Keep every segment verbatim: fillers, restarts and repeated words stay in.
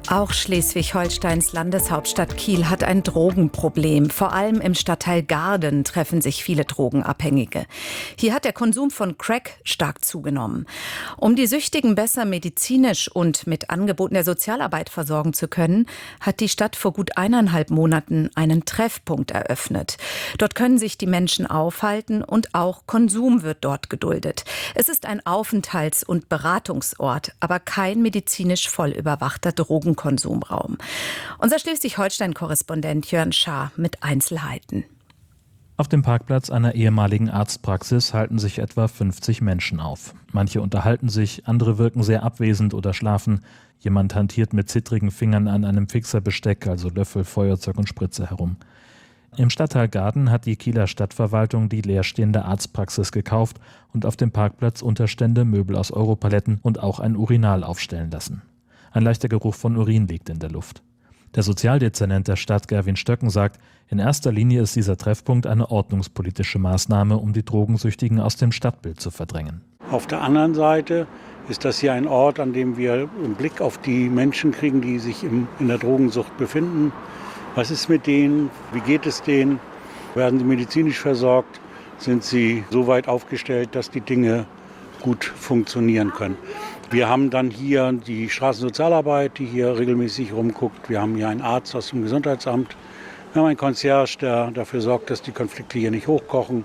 Auch Schleswig-Holsteins Landeshauptstadt Kiel hat ein Drogenproblem. Vor allem im Stadtteil Gaarden treffen sich viele Drogenabhängige. Hier hat der Konsum von Crack stark zugenommen. Um die Süchtigen besser medizinisch und mit Angeboten der Sozialarbeit versorgen zu können, hat die Stadt vor gut eineinhalb Monaten einen Treffpunkt eröffnet. Dort können sich die Menschen aufhalten und auch Konsum wird dort geduldet. Es ist ein Aufenthalts- und Beratungsort, aber kein medizinisch voll überwachter Drogenkonsumraum. Unser Schleswig-Holstein-Korrespondent Jörn Schaar mit Einzelheiten. Auf dem Parkplatz einer ehemaligen Arztpraxis halten sich etwa fünfzig Menschen auf. Manche unterhalten sich, andere wirken sehr abwesend oder schlafen. Jemand hantiert mit zittrigen Fingern an einem Fixerbesteck, also Löffel, Feuerzeug und Spritze herum. Im Stadtteil Gaarden hat die Kieler Stadtverwaltung die leerstehende Arztpraxis gekauft und auf dem Parkplatz Unterstände, Möbel aus Europaletten und auch ein Urinal aufstellen lassen. Ein leichter Geruch von Urin liegt in der Luft. Der Sozialdezernent der Stadt, Gerwin Stöcken, sagt, in erster Linie ist dieser Treffpunkt eine ordnungspolitische Maßnahme, um die Drogensüchtigen aus dem Stadtbild zu verdrängen. Auf der anderen Seite ist das hier ein Ort, an dem wir einen Blick auf die Menschen kriegen, die sich im, in der Drogensucht befinden. Was ist mit denen? Wie geht es denen? Werden sie medizinisch versorgt? Sind sie so weit aufgestellt, dass die Dinge gut funktionieren können? Wir haben dann hier die Straßensozialarbeit, die hier regelmäßig rumguckt. Wir haben hier einen Arzt aus dem Gesundheitsamt. Wir haben einen Concierge, der dafür sorgt, dass die Konflikte hier nicht hochkochen.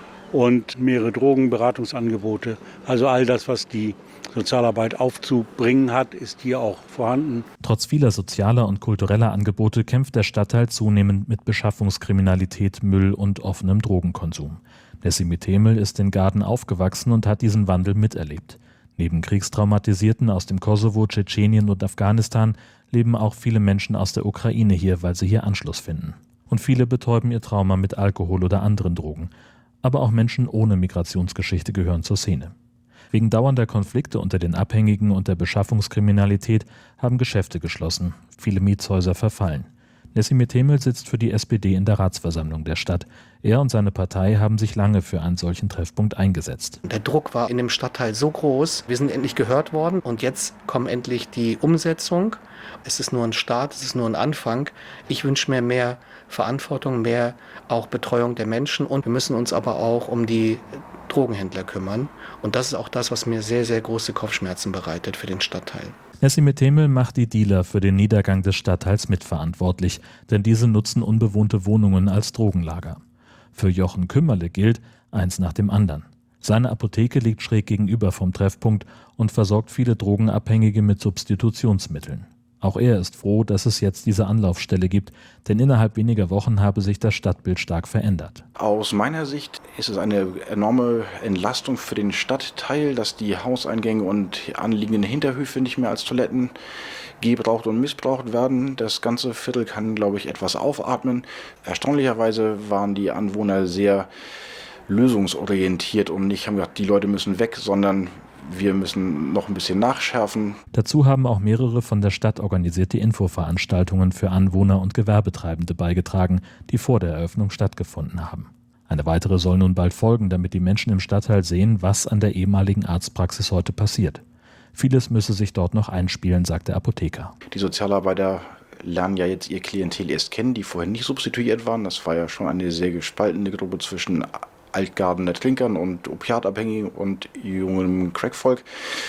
Und mehrere Drogenberatungsangebote. Also all das, was die Sozialarbeit aufzubringen hat, ist hier auch vorhanden. Trotz vieler sozialer und kultureller Angebote kämpft der Stadtteil zunehmend mit Beschaffungskriminalität, Müll und offenem Drogenkonsum. Nessie Themel ist in Gaarden aufgewachsen und hat diesen Wandel miterlebt. Neben Kriegstraumatisierten aus dem Kosovo, Tschetschenien und Afghanistan leben auch viele Menschen aus der Ukraine hier, weil sie hier Anschluss finden. Und viele betäuben ihr Trauma mit Alkohol oder anderen Drogen. Aber auch Menschen ohne Migrationsgeschichte gehören zur Szene. Wegen dauernder Konflikte unter den Abhängigen und der Beschaffungskriminalität haben Geschäfte geschlossen, viele Mietshäuser verfallen. Nessie Themel sitzt für die S P D in der Ratsversammlung der Stadt. Er und seine Partei haben sich lange für einen solchen Treffpunkt eingesetzt. Der Druck war in dem Stadtteil so groß, wir sind endlich gehört worden und jetzt kommt endlich die Umsetzung. Es ist nur ein Start, es ist nur ein Anfang. Ich wünsche mir mehr Verantwortung, mehr auch Betreuung der Menschen und wir müssen uns aber auch um die Drogenhändler kümmern. Und das ist auch das, was mir sehr, sehr große Kopfschmerzen bereitet für den Stadtteil. Nessie Themel macht die Dealer für den Niedergang des Stadtteils mitverantwortlich, denn diese nutzen unbewohnte Wohnungen als Drogenlager. Für Jochen Kümmerle gilt eins nach dem anderen. Seine Apotheke liegt schräg gegenüber vom Treffpunkt und versorgt viele Drogenabhängige mit Substitutionsmitteln. Auch er ist froh, dass es jetzt diese Anlaufstelle gibt, denn innerhalb weniger Wochen habe sich das Stadtbild stark verändert. Aus meiner Sicht ist es eine enorme Entlastung für den Stadtteil, dass die Hauseingänge und anliegenden Hinterhöfe nicht mehr als Toiletten gebraucht und missbraucht werden. Das ganze Viertel kann, glaube ich, etwas aufatmen. Erstaunlicherweise waren die Anwohner sehr lösungsorientiert und nicht haben gesagt, die Leute müssen weg, sondern wir müssen noch ein bisschen nachschärfen. Dazu haben auch mehrere von der Stadt organisierte Infoveranstaltungen für Anwohner und Gewerbetreibende beigetragen, die vor der Eröffnung stattgefunden haben. Eine weitere soll nun bald folgen, damit die Menschen im Stadtteil sehen, was an der ehemaligen Arztpraxis heute passiert. Vieles müsse sich dort noch einspielen, sagt der Apotheker. Die Sozialarbeiter lernen ja jetzt ihr Klientel erst kennen, die vorher nicht substituiert waren. Das war ja schon eine sehr gespaltene Gruppe zwischen altgardener Trinkern und Opiatabhängigen und jungem Crackvolk.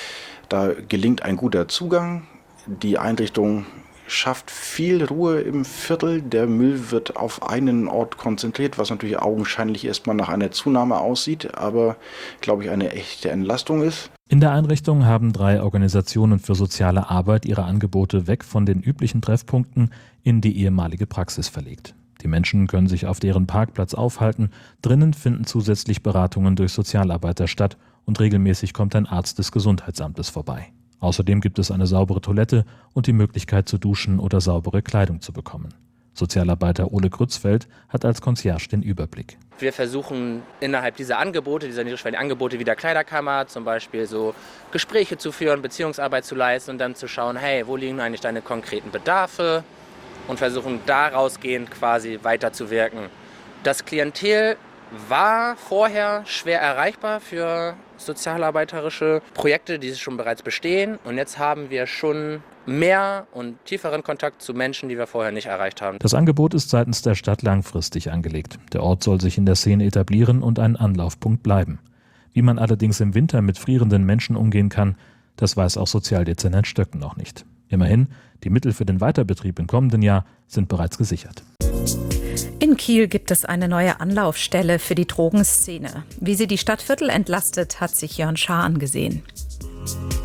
Da gelingt ein guter Zugang. Die Einrichtung schafft viel Ruhe im Viertel. Der Müll wird auf einen Ort konzentriert, was natürlich augenscheinlich erstmal nach einer Zunahme aussieht, aber, glaube ich, eine echte Entlastung ist. In der Einrichtung haben drei Organisationen für soziale Arbeit ihre Angebote weg von den üblichen Treffpunkten in die ehemalige Praxis verlegt. Die Menschen können sich auf deren Parkplatz aufhalten, drinnen finden zusätzlich Beratungen durch Sozialarbeiter statt und regelmäßig kommt ein Arzt des Gesundheitsamtes vorbei. Außerdem gibt es eine saubere Toilette und die Möglichkeit zu duschen oder saubere Kleidung zu bekommen. Sozialarbeiter Ole Grützfeld hat als Concierge den Überblick. Wir versuchen innerhalb dieser Angebote, dieser niedrigschwelligen Angebote wie der Kleiderkammer zum Beispiel so Gespräche zu führen, Beziehungsarbeit zu leisten und dann zu schauen, hey, wo liegen eigentlich deine konkreten Bedarfe? Und versuchen daraus gehend quasi weiterzuwirken. Das Klientel war vorher schwer erreichbar für sozialarbeiterische Projekte, die schon bereits bestehen. Und jetzt haben wir schon mehr und tieferen Kontakt zu Menschen, die wir vorher nicht erreicht haben. Das Angebot ist seitens der Stadt langfristig angelegt. Der Ort soll sich in der Szene etablieren und ein Anlaufpunkt bleiben. Wie man allerdings im Winter mit frierenden Menschen umgehen kann, das weiß auch Sozialdezernent Stöcken noch nicht. Immerhin, die Mittel für den Weiterbetrieb im kommenden Jahr sind bereits gesichert. In Kiel gibt es eine neue Anlaufstelle für die Drogenszene. Wie sie die Stadtviertel entlastet, hat sich Jörn Schaar angesehen.